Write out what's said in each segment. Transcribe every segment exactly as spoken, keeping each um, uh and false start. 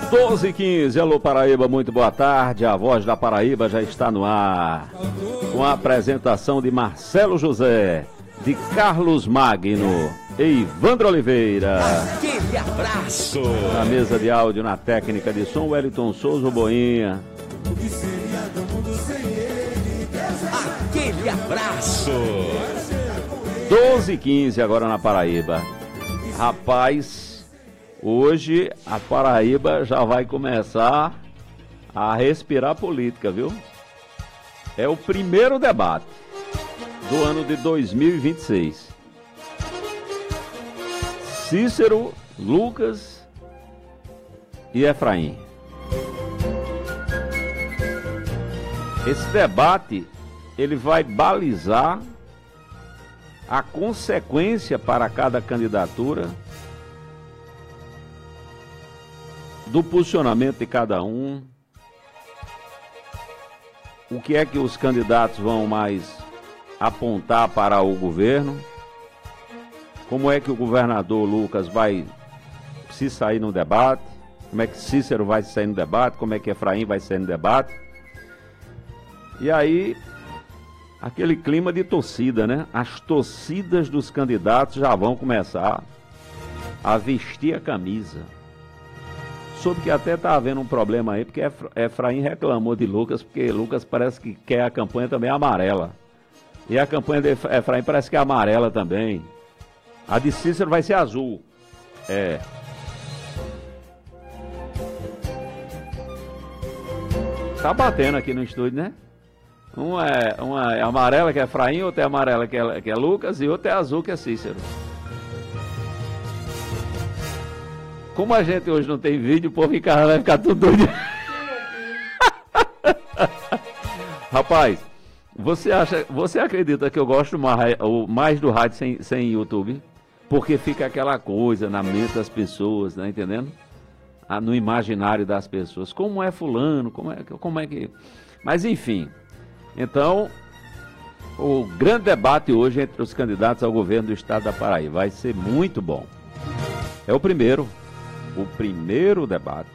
doze e quinze, alô Paraíba, muito boa tarde. A Voz da Paraíba já está no ar, com a apresentação de Marcelo José, de Carlos Magno e Ivandro Oliveira. Aquele abraço. Na mesa de áudio, na técnica de som, Wellington Souza Boinha. Aquele abraço. doze e quinze agora na Paraíba. Rapaz, hoje a Paraíba já vai começar a respirar política, viu? É o primeiro debate do ano de dois mil e vinte e seis. Cícero, Lucas e Efraim. Esse debate, ele vai balizar a consequência para cada candidatura do posicionamento de cada um, o que é que os candidatos vão mais apontar para o governo, como é que o governador Lucas vai se sair no debate, como é que Cícero vai se sair no debate, como é que Efraim vai sair no debate. E aí, aquele clima de torcida, né? As torcidas dos candidatos já vão começar a vestir a camisa. Soube que até está havendo um problema aí, porque Efraim reclamou de Lucas, porque Lucas parece que quer a campanha também amarela. E a campanha de Efraim parece que é amarela também. A de Cícero vai ser azul. É. Tá batendo aqui no estúdio, né? Uma é, uma é amarela, que é Efraim, outra é amarela, que é, que é Lucas, e outra é azul, que é Cícero. Como a gente hoje não tem vídeo, o povo em casa vai ficar tudo doido. Rapaz, você, acha, você acredita que eu gosto mais, mais do rádio sem, sem YouTube? Porque fica aquela coisa na mente das pessoas, tá entendendo? Ah, no imaginário das pessoas. Como é fulano, como é, como é que... Mas enfim... Então, o grande debate hoje entre os candidatos ao governo do estado da Paraíba vai ser muito bom. É o primeiro, o primeiro debate.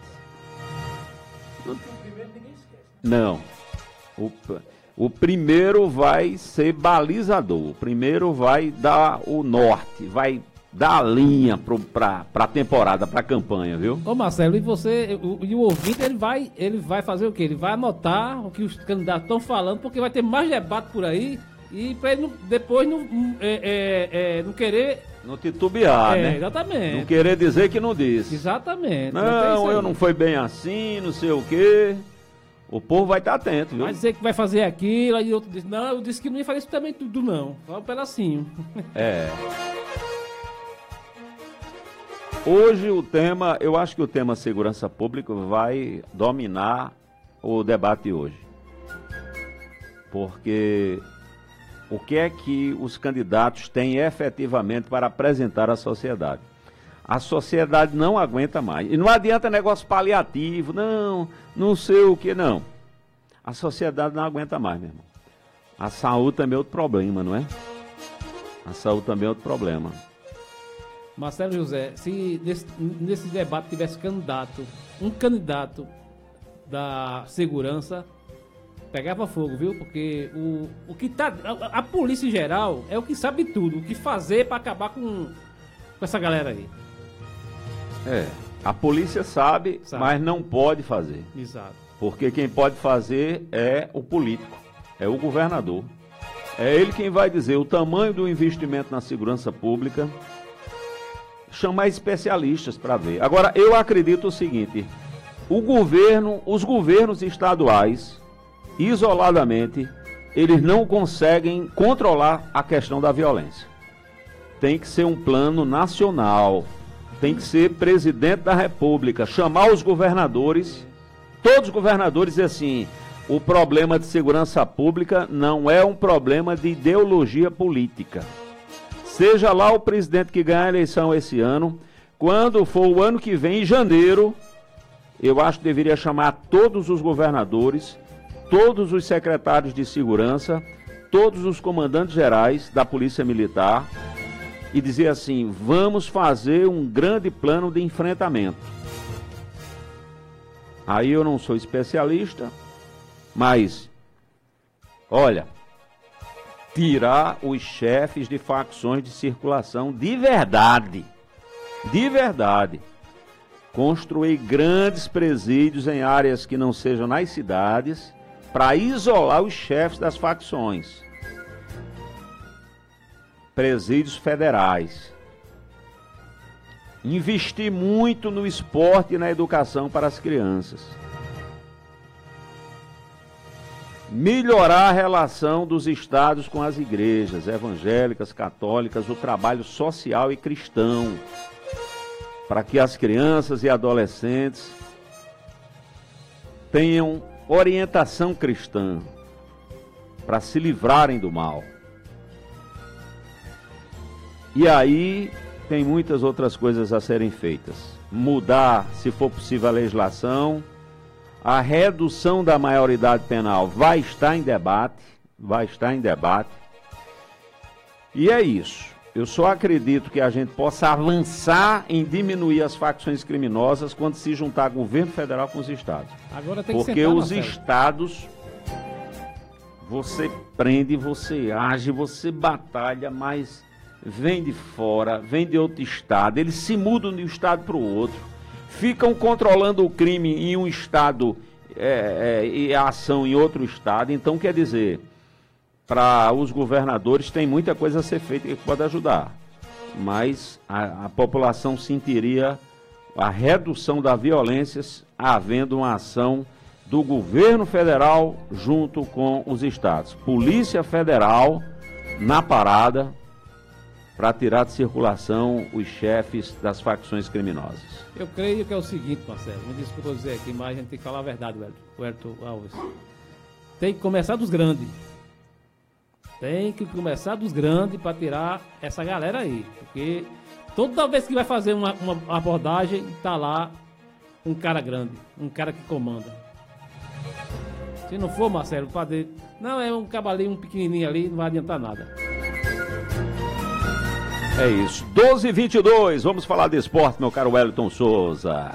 Não, o, o primeiro vai ser balizador, o primeiro vai dar o norte, vai dar a linha para a temporada, para a campanha, viu? Ô Marcelo, e você, o, e o ouvinte, ele vai, ele vai fazer o quê? Ele vai anotar o que os candidatos estão falando, porque vai ter mais debate por aí, e para ele não, depois não, é, é, é, não querer... Não titubear, é, né? Exatamente. Não querer dizer que não disse. Exatamente. Não, eu não fui bem assim, não sei o quê. O povo vai estar atento, viu? Vai dizer que vai fazer aquilo, aí outro diz, não, eu disse que não ia fazer isso também tudo, não. Só um pedacinho. É... Hoje o tema, eu acho que o tema segurança pública vai dominar o debate hoje. Porque o que é que os candidatos têm efetivamente para apresentar à sociedade? A sociedade não aguenta mais. E não adianta negócio paliativo, não, não sei o que, não. A sociedade não aguenta mais, meu irmão. A saúde também é outro problema, não é? A saúde também é outro problema. Marcelo José, se nesse, nesse debate tivesse candidato, um candidato da segurança, pegava fogo, viu? Porque o, o que tá. A, a polícia em geral é o que sabe tudo, o que fazer para acabar com, com essa galera aí. É, a polícia sabe, sabe, mas não pode fazer. Exato. Porque quem pode fazer é o político, é o governador. É ele quem vai dizer o tamanho do investimento na segurança pública. Chamar especialistas para ver. Agora, eu acredito o seguinte, o governo, os governos estaduais, isoladamente, eles não conseguem controlar a questão da violência. Tem que ser um plano nacional, tem que ser presidente da República, chamar os governadores, todos os governadores, e assim, o problema de segurança pública não é um problema de ideologia política. Seja lá o presidente que ganhar a eleição esse ano, quando for o ano que vem, em janeiro, eu acho que deveria chamar todos os governadores, todos os secretários de segurança, todos os comandantes gerais da Polícia Militar e dizer assim, vamos fazer um grande plano de enfrentamento. Aí eu não sou especialista, mas, olha, tirar os chefes de facções de circulação de verdade, de verdade. Construir grandes presídios em áreas que não sejam nas cidades, para isolar os chefes das facções. Presídios federais. Investir muito no esporte e na educação para as crianças. Melhorar a relação dos estados com as igrejas evangélicas, católicas, o trabalho social e cristão, para que as crianças e adolescentes tenham orientação cristã, para se livrarem do mal. E aí tem muitas outras coisas a serem feitas. Mudar, se for possível, a legislação. A redução da maioridade penal vai estar em debate, vai estar em debate. E é isso. Eu só acredito que a gente possa avançar em diminuir as facções criminosas quando se juntar governo federal com os estados. Agora tem que Porque sentar, os Marcelo. estados, você prende, você age, você batalha, mas vem de fora, vem de outro estado, eles se mudam de um estado para o outro, ficam controlando o crime em um estado é, é, e a ação em outro estado. Então, quer dizer, para os governadores tem muita coisa a ser feita que pode ajudar, mas a, a população sentiria a redução da violência havendo uma ação do governo federal junto com os estados. Polícia Federal na parada para tirar de circulação os chefes das facções criminosas. Eu creio que é o seguinte, Marcelo, me desculpa eu dizer aqui, mas a gente tem que falar a verdade, o Elton Alves. Tem que começar dos grandes. Tem que começar dos grandes para tirar essa galera aí. Porque toda vez que vai fazer uma, uma abordagem, tá lá um cara grande, um cara que comanda. Se não for, Marcelo, padre, não, é um cavalinho, um pequenininho ali, não vai adiantar nada. É isso, doze e vinte e dois, vamos falar de esporte, meu caro Wellington Souza.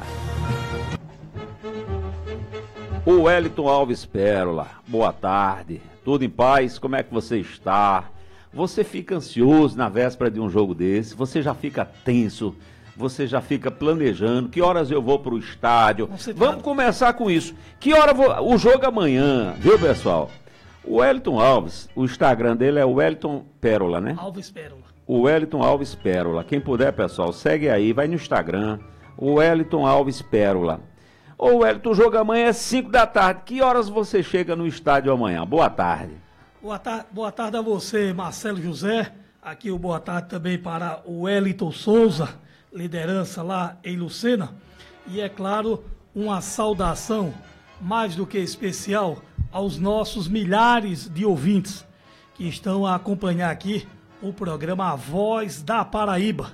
O Wellington Alves Pérola, boa tarde, tudo em paz, como é que você está? Você fica ansioso na véspera de um jogo desse, você já fica tenso, você já fica planejando, que horas eu vou para o estádio? Vamos começar com isso, que hora vou... o jogo amanhã, viu pessoal? O Wellington Alves, o Instagram dele é o Wellington Pérola, né? Alves Pérola. O Wellington Alves Pérola. Quem puder, pessoal, segue aí, vai no Instagram. O Wellington Alves Pérola. Ô, Wellington, o jogo amanhã é cinco da tarde. Que horas você chega no estádio amanhã? Boa tarde. Boa, tar boa tarde a você, Marcelo José. Aqui o boa tarde também para o Wellington Souza, liderança lá em Lucena. E, é claro, uma saudação mais do que especial aos nossos milhares de ouvintes que estão a acompanhar aqui o programa A Voz da Paraíba.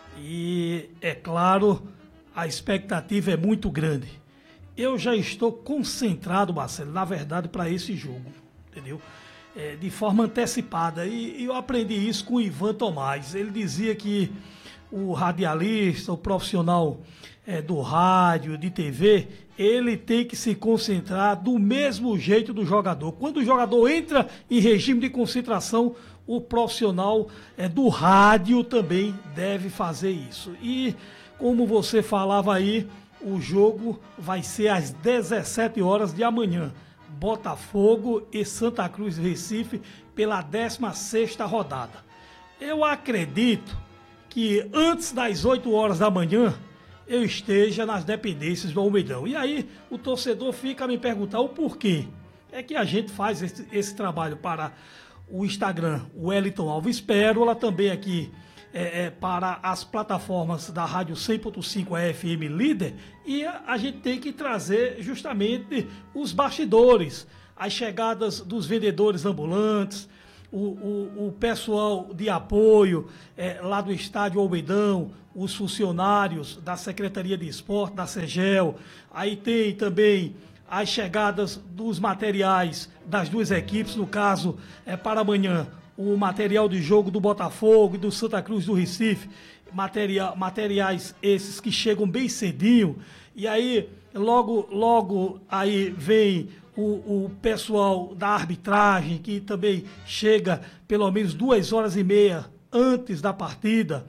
E, é claro, a expectativa é muito grande. Eu já estou concentrado, Marcelo, na verdade, para esse jogo, entendeu? É, de forma antecipada. E, e eu aprendi isso com o Ivan Tomás. Ele dizia que o radialista, o profissional é, do rádio, de T V, ele tem que se concentrar do mesmo jeito do jogador. Quando o jogador entra em regime de concentração, o profissional é, do rádio também deve fazer isso. E, como você falava aí, o jogo vai ser às dezessete horas de amanhã. Botafogo e Santa Cruz Recife pela décima sexta rodada. Eu acredito que antes das oito horas da manhã eu esteja nas dependências do Almeidão. E aí o torcedor fica a me perguntar o porquê. É que a gente faz esse, esse trabalho para o Instagram, o Wellington Alves Pérola, também aqui é, é, para as plataformas da Rádio cem ponto cinco F M Líder, e a, a gente tem que trazer justamente os bastidores, as chegadas dos vendedores ambulantes, o, o, o pessoal de apoio é, lá do estádio Almeidão, os funcionários da Secretaria de Esporte, da SEGEL, aí tem também as chegadas dos materiais das duas equipes, no caso, é para amanhã, o material de jogo do Botafogo e do Santa Cruz do Recife, materia, materiais esses que chegam bem cedinho, E aí, logo, logo aí vem o, o pessoal da arbitragem, que também chega pelo menos duas horas e meia antes da partida.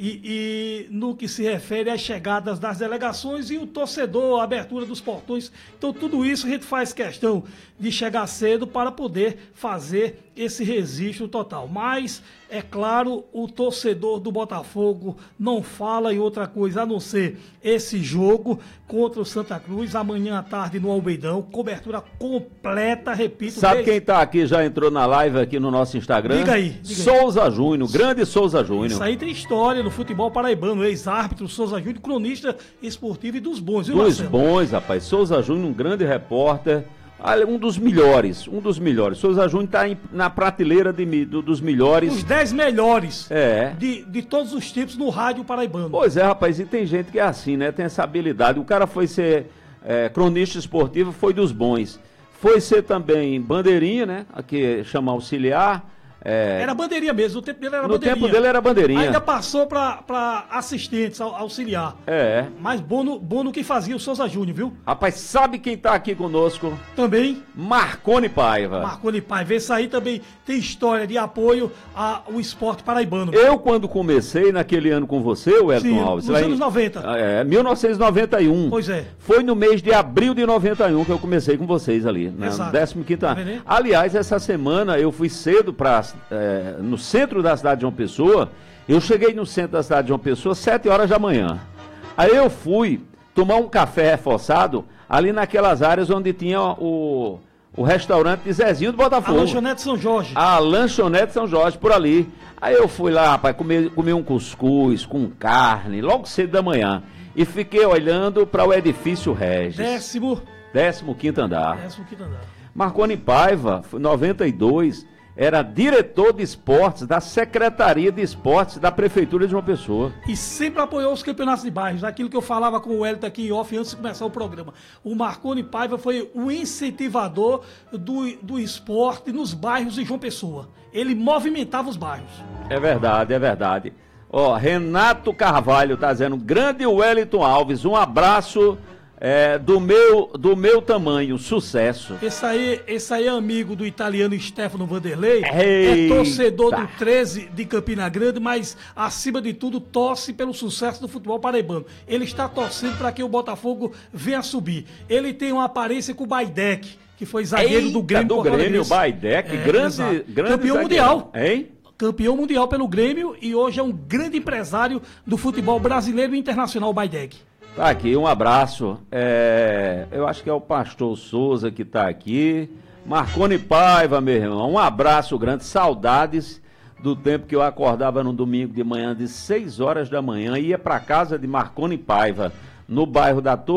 E, e no que se refere às chegadas das delegações e o torcedor, a abertura dos portões. Então, tudo isso a gente faz questão de chegar cedo para poder fazer esse registro total. Mas, é claro, o torcedor do Botafogo não fala em outra coisa a não ser esse jogo contra o Santa Cruz, amanhã à tarde no Almeidão, cobertura completa, repito. Sabe desde... quem tá aqui, já entrou na live aqui no nosso Instagram? Diga aí. Diga Souza aí. Júnior, grande Souza Júnior. Isso aí tem história no futebol paraibano, ex-árbitro, Souza Júnior, cronista esportivo e dos bons, viu, Dos Marcelo? bons, rapaz. Souza Júnior, um grande repórter, um dos melhores, um dos melhores. Souza Júnior está na prateleira de, do, dos melhores. Os dez melhores é. de, de todos os tipos no rádio paraibano. Pois é, rapaz, e tem gente que é assim, né? Tem essa habilidade. O cara foi ser é, cronista esportivo, foi dos bons. Foi ser também bandeirinha, né? Aqui chama auxiliar. É... Era bandeirinha mesmo, o tempo dele era no bandeirinha. No tempo dele era bandeirinha. Ainda passou para assistentes, auxiliar. É. Mas bom no, bom no que fazia o Souza Júnior, viu? Rapaz, sabe quem tá aqui conosco? Também. Marconi Paiva. Marconi Paiva. Esse aí também tem história de apoio ao esporte paraibano. Eu, quando comecei naquele ano com você, o Elton Sim, Alves. nos lá anos em, noventa. É, mil novecentos e noventa e um. Pois é. Foi no mês de abril de noventa e um que eu comecei com vocês ali, né, no décimo quinto ano. Tá. Aliás, essa semana eu fui cedo para é, no centro da cidade de João Pessoa. Eu cheguei no centro da cidade de João Pessoa sete horas da manhã. Aí eu fui tomar um café reforçado ali naquelas áreas onde tinha o, o restaurante de Zezinho do Botafogo. A Lanchonete São Jorge. A Lanchonete São Jorge, por ali. Aí eu fui lá, rapaz, comer, comer um cuscuz com carne, logo cedo da manhã. E fiquei olhando para o edifício Regis. Décimo. Décimo quinto andar. Décimo quinto andar. Marconi Paiva, noventa e dois, era diretor de esportes da Secretaria de Esportes da Prefeitura de João Pessoa. E sempre apoiou os campeonatos de bairros, aquilo que eu falava com o Hélito aqui em off antes de começar o programa. O Marconi Paiva foi o incentivador do, do esporte nos bairros de João Pessoa. Ele movimentava os bairros. É verdade, é verdade. Ó, Renato Carvalho tá dizendo, grande Wellington Alves, um abraço é, do, meu, do meu tamanho, sucesso. Esse aí, esse aí é amigo do italiano Stefano Vanderlei, Eita. É torcedor do treze de Campina Grande, mas acima de tudo torce pelo sucesso do futebol paraibano. Ele está torcendo para que o Botafogo venha subir. Ele tem uma aparência com o Baidec, que foi zagueiro Eita, do Grêmio. do Grêmio, Baidec, é, grande, grande campeão zagueiro. mundial. Hein? Campeão mundial pelo Grêmio e hoje é um grande empresário do futebol brasileiro e internacional, Baidec. Tá aqui, um abraço. É, eu acho que é o Pastor Souza que tá aqui. Marconi Paiva, meu irmão, um abraço grande. Saudades do tempo que eu acordava no domingo de manhã, de seis horas da manhã, e ia pra casa de Marconi Paiva, no bairro da Torre.